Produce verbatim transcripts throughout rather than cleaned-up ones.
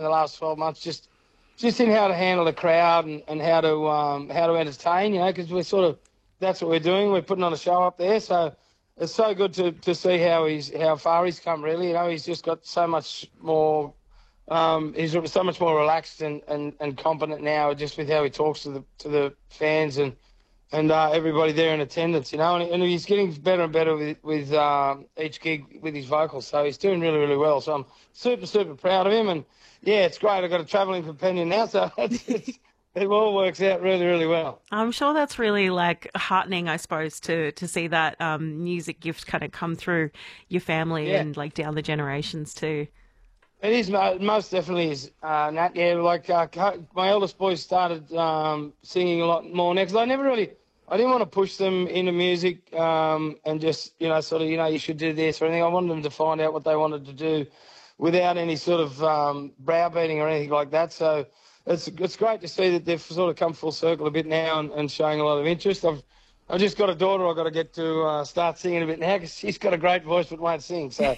the last twelve months, just just in how to handle the crowd and, and how to um, how to entertain, you know, because we're sort of, that's what we're doing. We're putting on a show up there. So it's so good to, to see how he's how far he's come, really. You know, he's just got so much more, um, he's so much more relaxed and, and, and competent now, just with how he talks to the to the fans and and uh, everybody there in attendance, you know. And, and he's getting better and better with, with um, each gig with his vocals. So he's doing really, really well. So I'm super, super proud of him. And, yeah, it's great. I've got a travelling companion now, so it's, it's, it all works out really, really well. I'm sure that's really, like, heartening, I suppose, to, to see that um, music gift kind of come through your family Yeah. and, like, down the generations too. It is, most definitely is, uh, Nat. Yeah, like uh, my eldest boys started um, singing a lot more now, because I never really, I didn't want to push them into music um, and just, you know, sort of, you know, you should do this or anything. I wanted them to find out what they wanted to do without any sort of um, browbeating or anything like that. So it's it's great to see that they've sort of come full circle a bit now and, and showing a lot of interest. I've I've just got a daughter I've got to get to uh, start singing a bit now, because she's got a great voice but won't sing. So,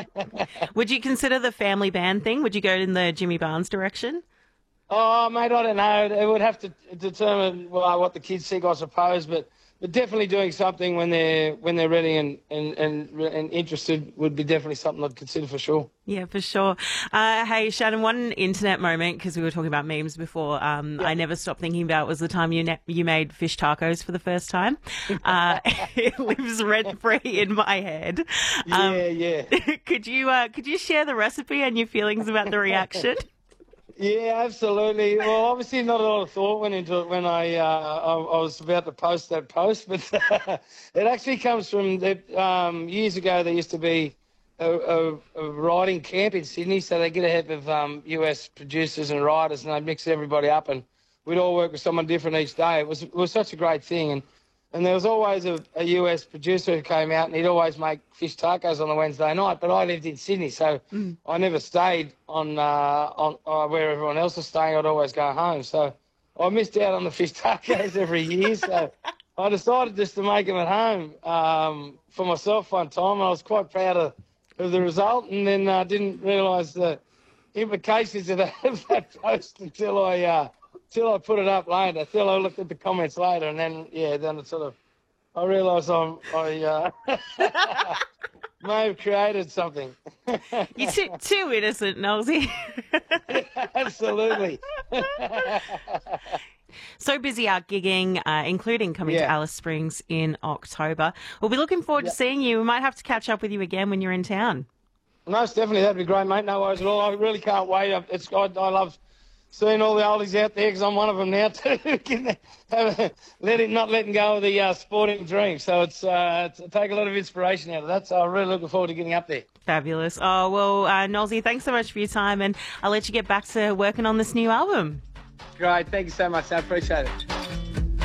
Would you consider the family band thing? Would you go in the Jimmy Barnes direction? Oh, mate, I don't know. It would have to determine well, what the kids think, I suppose. But, but definitely doing something when they're when they're ready and, and, and, and interested would be definitely something I'd consider for sure. Yeah, for sure. Uh, hey, Shannon, one internet moment, because we were talking about memes before, um, Yep. I never stopped thinking about was the time you ne- you made fish tacos for the first time. Uh, it lives rent-free in my head. Um, Yeah, yeah. could you uh, could you share the recipe and your feelings about the reaction? Yeah, absolutely. Well, obviously not a lot of thought went into it when I uh, I, I was about to post that post, but it actually comes from the, um, years ago. There used to be a, a, a writing camp in Sydney, so they get a heap of um, U S producers and writers, and they mix everybody up, and we'd all work with someone different each day. It was it was such a great thing, and and there was always a, a U S producer who came out, and he'd always make fish tacos on the Wednesday night. But I lived in Sydney, so mm. I never stayed on uh, on uh, where everyone else was staying. I'd always go home, so I missed out on the fish tacos every year. So I decided just to make them at home um, for myself one time, and I was quite proud of, of the result. And then I uh, didn't realise the implications of that, of that post until I. Uh, Till I put it up later, till I looked at the comments later, and then yeah, then it sort of, I realised I'm I uh, may have created something. You're too, too innocent, Nosy. Absolutely. So busy out gigging, uh, including coming Yeah. to Alice Springs in October. We'll be looking forward Yeah. to seeing you. We might have to catch up with you again when you're in town. Most definitely, that'd be great, mate. No worries at all. I really can't wait. It's I, I love. Seeing all the oldies out there, because I'm one of them now too. letting, not letting go of the uh, sporting dream. So it's, uh, it's take a lot of inspiration out of that. So I'm really looking forward to getting up there. Fabulous. Oh, well, uh, Nosy, thanks so much for your time, and I'll let you get back to working on this new album. Great. Thank you so much. I appreciate it.